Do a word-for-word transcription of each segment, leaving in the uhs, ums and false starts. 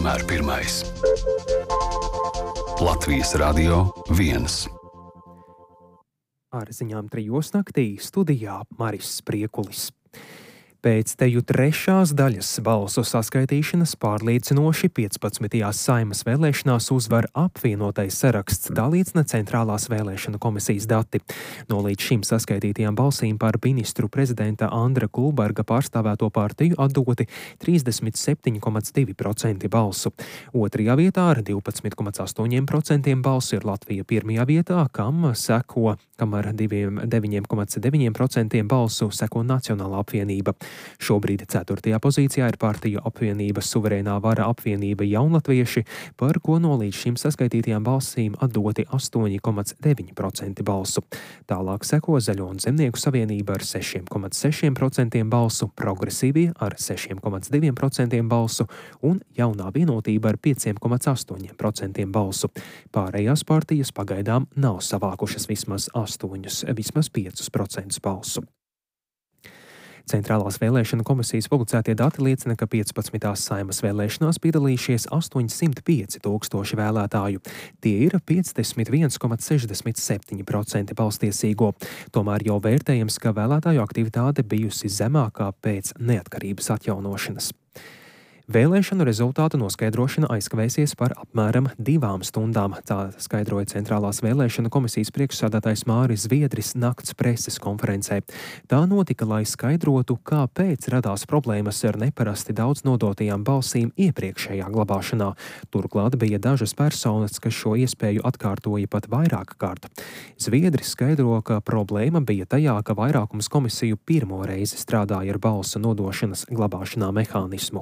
vienmēr pirmais. Latvijas Radio viens. Ar ziņām trijos naktī studijā Maris Spriekulis. Pēc teju trešās daļas balsu saskaitīšanas pārliecinoši piecpadsmitajās Saeimas vēlēšanās uzvar apvienotais saraksts, tā liecina Centrālās vēlēšanu komisijas dati. No līdz šim saskaitītajām balsīm par ministru prezidenta Andra Kulberga pārstāvēto partiju atdoti trīsdesmit septiņi komats divi procenti balsu. Otrajā vietā ar divpadsmit komats astoņi procenti balsu ir Latvija pirmajā vietā, kam seko, kam ar deviņi komats deviņi procenti balsu seko Nacionālā apvienība. Šobrīd ceturtajā pozīcijā ir partiju apvienība Suverēnā vara apvienība Jaunatvieši, par ko no līdz šim saskaitītajām balsīm atdoti astoņi komats deviņi procenti balsu. Tālāk seko Zaļo un Zemnieku savienība ar seši komats seši procenti balsu, Progresīvie ar seši komats divi procenti balsu un Jaunā vienotība ar pieci komats astoņi procenti balsu. Pārējās partijas pagaidām nav savākušas vismaz astoņus, vismaz piecus procentus balsu. Centrālās vēlēšanu komisijas publicētie dati liecina, ka piecpadsmitās Saeimas vēlēšanās piedalījušies astoņsimt pieci tūkstoši vēlētāju. Tie ir piecdesmit viens komats sešdesmit septiņi procenti balstiesīgo. Tomēr jau vērtējams, ka vēlētāju aktivitāte bijusi zemākā pēc neatkarības atjaunošanas. Vēlēšanu rezultātu noskaidrošana aizkavēsies par apmēram divām stundām, tā skaidroja Centrālās vēlēšanu komisijas priekšsēdētājs Māris Zviedris nakts preses konferencē. Tā notika, lai skaidrotu, kāpēc radās problēmas ar neparasti daudz nodotajām balsīm iepriekšējā glabāšanā. Turklāt bija dažas personas, kas šo iespēju atkārtoja pat vairāk kārt. Zviedris skaidro, ka problēma bija tajā, ka vairākums komisiju pirmo reizi strādāja ar balsu nodošanas glabāšanā mehānismu.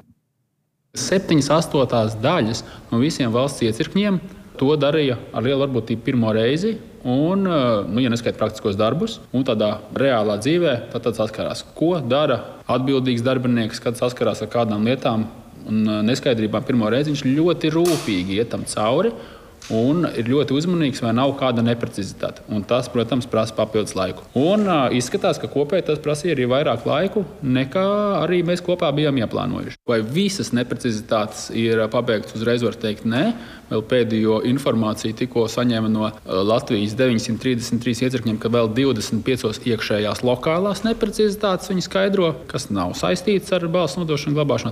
Septiņas astotās daļas no visiem valsts iecirkņiem to darīja ar lielu varbūtību pirmo reizi, un, nu, ja neskaita praktiskos darbus, un tādā reālā dzīvē tad saskarās, ko dara atbildīgs darbinieks, kad saskarās ar kādām lietām un neskaidrībām pirmo reizi. Viņš ļoti rūpīgi iet tam cauri un ir ļoti uzmanīgs, vai nav kāda neprecizitāte. Un tas, protams, prasa papildus laiku. Un uh, izskatās, ka kopēji tas prasīja arī vairāk laiku, nekā arī mēs kopā bijām ieplānojuši. Vai visas neprecizitātes ir pabeigtas uzreiz, var teikt, nē. Vēl pēdējo informāciju tikko saņēma no Latvijas deviņsimt trīsdesmit trīs iecirkņiem, ka vēl divdesmit piecos iekšējās lokālās neprecizitātes viņi skaidro, kas nav saistīts ar balsu nodošanu glabāšanu.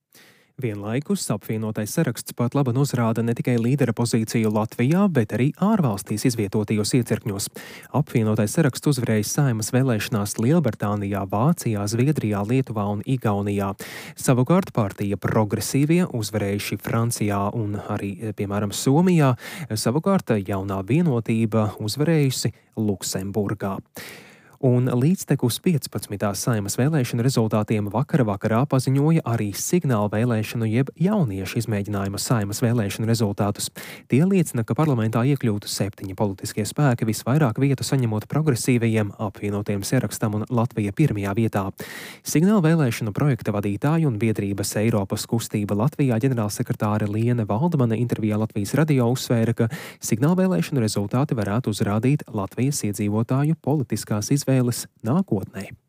Vienlaikus apvienotais saraksts pat laban uzrāda ne tikai līdera pozīciju Latvijā, bet arī ārvalstīs izvietotajos iecirkņos. Apvienotais saraksts uzvarēja Saeimas vēlēšanās Lielbritānijā, Vācijā, Zviedrijā, Lietuvā un Igaunijā. Savukārt partija Progresīvie uzvarējuši Francijā un arī, piemēram, Somijā, savukārt Jaunā vienotība uzvarējusi Luksemburgā. Un līdztekus piecpadsmitās Saeimas vēlēšanu rezultātiem vakara vakarā paziņoja arī signāla vēlēšanu jeb jauniešu izmēģinājuma Saeimas vēlēšanu rezultātus. Tie liecina, ka parlamentā iekļūtu septiņi politiskie spēki, visvairāk vietu saņemot Progresīvajiem, apvienotiem sarakstam un Latvija pirmajā vietā. Signāla vēlēšanu projekta vadītāja un biedrības Eiropas kustība Latvijā ģenerālsekretāre Liene Valdmane intervijā Latvijas radio uzsvēra, ka signāla vēlēšanu rezultāti varētu uzrādīt Latvijas iedzīvotāju politiskās izvēles nākotnē.